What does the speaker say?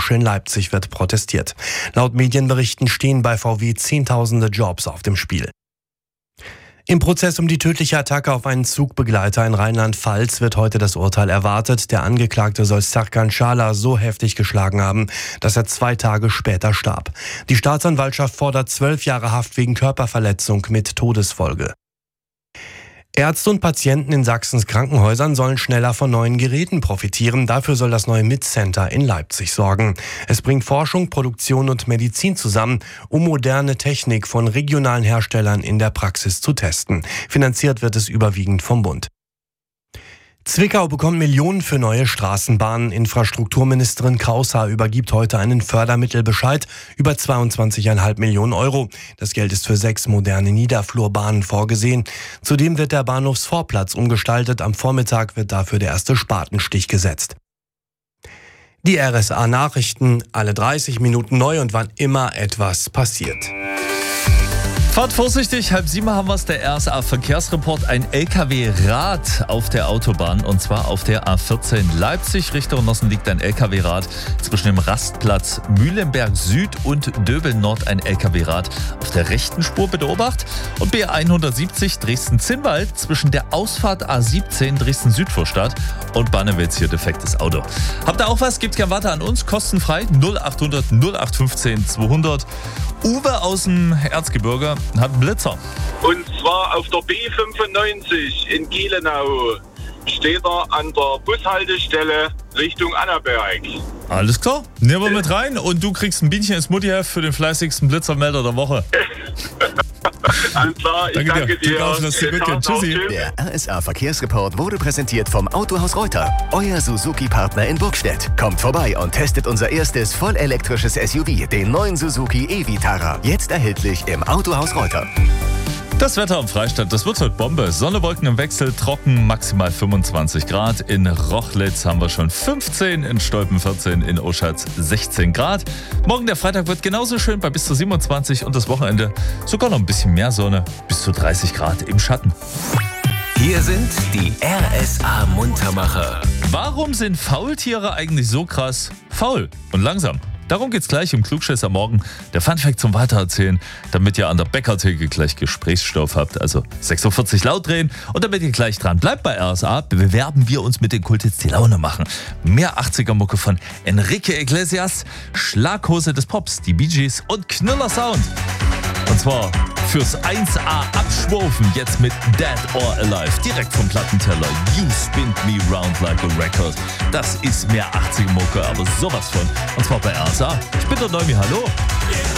Porsche in Leipzig wird protestiert. Laut Medienberichten stehen bei VW Zehntausende Jobs auf dem Spiel. Im Prozess um die tödliche Attacke auf einen Zugbegleiter in Rheinland-Pfalz wird heute das Urteil erwartet. Der Angeklagte soll Serkan Çağlar so heftig geschlagen haben, dass er 2 Tage später starb. Die Staatsanwaltschaft fordert 12 Jahre Haft wegen Körperverletzung mit Todesfolge. Ärzte und Patienten in Sachsens Krankenhäusern sollen schneller von neuen Geräten profitieren. Dafür soll das neue MIT-Center in Leipzig sorgen. Es bringt Forschung, Produktion und Medizin zusammen, um moderne Technik von regionalen Herstellern in der Praxis zu testen. Finanziert wird es überwiegend vom Bund. Zwickau bekommt Millionen für neue Straßenbahnen. Infrastrukturministerin Kraushaar übergibt heute einen Fördermittelbescheid über 22,5 Millionen Euro. Das Geld ist für 6 moderne Niederflurbahnen vorgesehen. Zudem wird der Bahnhofsvorplatz umgestaltet. Am Vormittag wird dafür der erste Spatenstich gesetzt. Die RSA-Nachrichten, alle 30 Minuten neu und wann immer etwas passiert. Fahrt vorsichtig, 6:30 haben wir es, der RSA-Verkehrsreport. Ein LKW-Rad auf der Autobahn, und zwar auf der A14 Leipzig Richtung Nossen liegt ein LKW-Rad. Zwischen dem Rastplatz Mühlenberg Süd und Döbel Nord ein LKW-Rad auf der rechten Spur, bitte Obacht. Und B170 Dresden-Zinnwald zwischen der Ausfahrt A17 Dresden-Südvorstadt und Bannewitz hier defektes Auto. Habt ihr auch was? Gebt gerne weiter an uns, kostenfrei 0800 0815 200. Uwe aus dem Erzgebirge hat einen Blitzer. Und zwar auf der B95 in Gielenau steht er an der Bushaltestelle Richtung Annaberg. Alles klar, nehmen wir mit rein und du kriegst ein Bienchen ins Muttiheft für den fleißigsten Blitzermelder der Woche. Alles klar, ich danke dir. Lass dir gut gehen. Tschüssi. Der RSA-Verkehrsreport wurde präsentiert vom Autohaus Reuter, euer Suzuki-Partner in Burgstedt. Kommt vorbei und testet unser erstes vollelektrisches SUV, den neuen Suzuki e-Vitara. Jetzt erhältlich im Autohaus Reuter. Das Wetter am Freistadt, das wird heute Bombe. Sonne, Wolken im Wechsel, trocken, maximal 25 Grad. In Rochlitz haben wir schon 15, in Stolpen 14, in Oschatz 16 Grad. Morgen der Freitag wird genauso schön bei bis zu 27 und das Wochenende sogar noch ein bisschen mehr Sonne, bis zu 30 Grad im Schatten. Hier sind die RSA-Muntermacher. Warum sind Faultiere eigentlich so krass faul und langsam? Darum geht's gleich im Klugschiss am Morgen. Der Funfact zum Weitererzählen, damit ihr an der Bäckertheke gleich Gesprächsstoff habt. Also 6.40 Uhr laut drehen und damit ihr gleich dran bleibt bei RSA, bewerben wir uns mit den Kulthits, die Laune machen. Mehr 80er-Mucke von Enrique Iglesias, Schlaghose des Pops, die Bee Gees und Knüller Sound. Und zwar fürs 1A abschwufen, jetzt mit Dead or Alive, direkt vom Plattenteller. You spin me round like a record. Das ist mehr 80er-Mucke, aber sowas von. Und zwar bei RSA. Ich bin der Neumi, hallo.